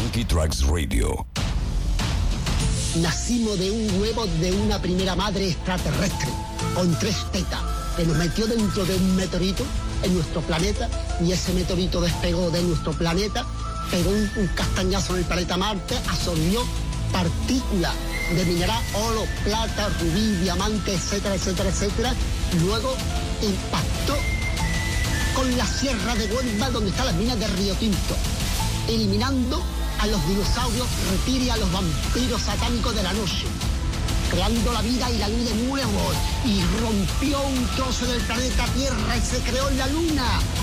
Funky Tracks Radio. Nacimos de un huevo de una primera madre extraterrestre, con 3 tetas, que nos metió dentro de un meteorito en nuestro planeta, y ese meteorito despegó de nuestro planeta, pegó un castañazo en el planeta Marte, absorbió partículas de mineral, oro, plata, rubí, diamante, etcétera, etcétera, etcétera. Luego impactó con la sierra de Huelva, donde están las minas de Río Tinto, eliminando a los dinosaurios, reptiles, a los vampiros satánicos de la noche, creando la vida y la luz de nuevo, y rompió un trozo del planeta Tierra y se creó la Luna.